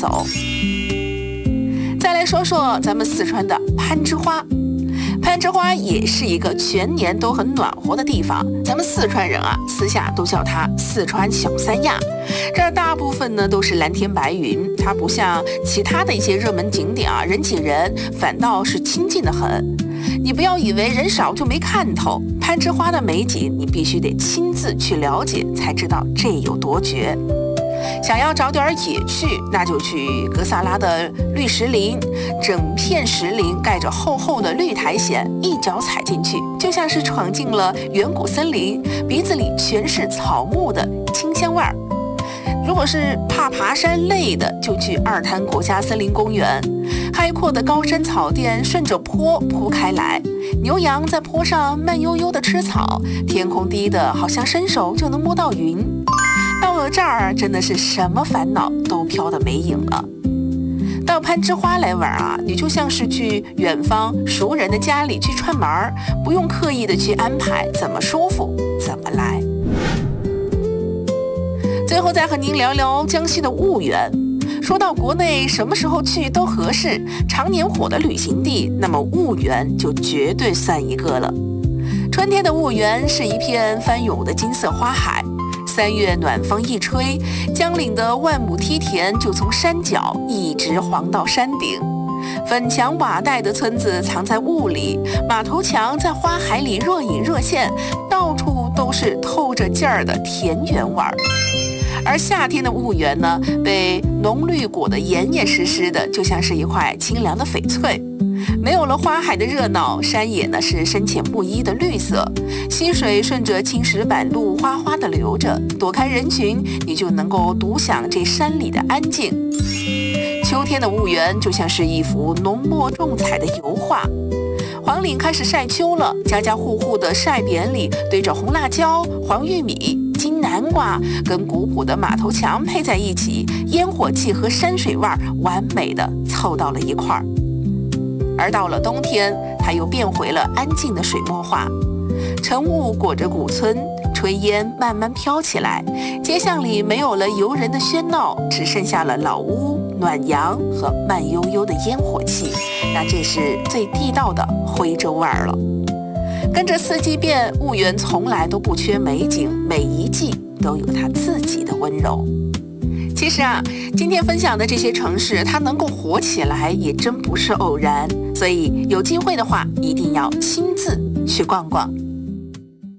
走。再来说说咱们四川的攀枝花。攀枝花也是一个全年都很暖和的地方，咱们四川人啊，私下都叫它四川小三亚。这儿大部分呢都是蓝天白云，它不像其他的一些热门景点啊，人挤人，反倒是清静得很。你不要以为人少就没看头，攀枝花的美景你必须得亲自去了解，才知道这有多绝。想要找点野趣，那就去格萨拉的绿石林，整片石林盖着厚厚的绿苔藓，一脚踩进去，就像是闯进了远古森林，鼻子里全是草木的清香味儿。如果是怕爬山累的，就去二滩国家森林公园，开阔的高山草甸顺着坡铺开来，牛羊在坡上慢悠悠地吃草，天空低的好像伸手就能摸到云。到了这儿，真的是什么烦恼都飘得没影了。到攀枝花来玩啊，你就像是去远方熟人的家里去串门儿，不用刻意的去安排，怎么舒服怎么来。最后再和您聊聊江西的婺源。说到国内什么时候去都合适，常年火的旅行地，那么婺源就绝对算一个了。春天的婺源是一片翻涌的金色花海，3月暖风一吹，江岭的万亩梯田就从山脚一直黄到山顶。粉墙瓦带的村子藏在雾里，马头墙在花海里若隐若现，到处都是透着劲儿的田园味儿。而夏天的婺源呢，被浓绿裹得严严实实的，就像是一块清凉的翡翠。没有了花海的热闹，山野呢是深浅不一的绿色，溪水顺着青石板路哗哗地流着，躲开人群，你就能够独享这山里的安静。秋天的婺源就像是一幅浓墨重彩的油画。黄岭开始晒秋了，家家户户的晒匾里堆着红辣椒、黄玉米、金南瓜，跟古朴的马头墙配在一起，烟火气和山水味儿完美的凑到了一块儿。而到了冬天，它又变回了安静的水墨画。晨雾裹着古村，炊烟慢慢飘起来，街巷里没有了游人的喧闹，只剩下了老屋、暖阳和慢悠悠的烟火气。那这是最地道的徽州味儿了。跟着四季变，婺源从来都不缺美景，每一季都有它自己的温柔。其实啊，今天分享的这些城市，它能够火起来也真不是偶然，所以有机会的话，一定要亲自去逛逛。